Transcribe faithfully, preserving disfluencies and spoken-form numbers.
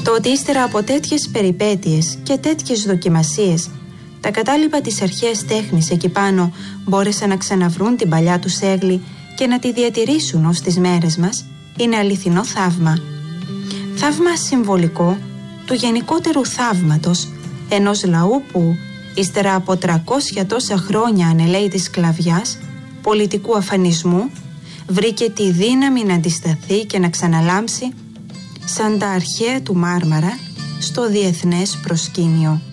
Το ότι ύστερα από τέτοιες περιπέτειες και τέτοιες δοκιμασίες τα κατάλοιπα της αρχαίας τέχνης εκεί πάνω μπόρεσαν να ξαναβρούν την παλιά τους έγλη και να τη διατηρήσουν ως τις μέρες μας, είναι αληθινό θαύμα. Θαύμα συμβολικό του γενικότερου θαύματος ενός λαού που ύστερα από τριακόσια τόσα χρόνια ανελαίητης σκλαβιάς, πολιτικού αφανισμού, βρήκε τη δύναμη να αντισταθεί και να ξαναλάμψει σαν τα αρχαία του Μάρμαρα στο διεθνές προσκήνιο.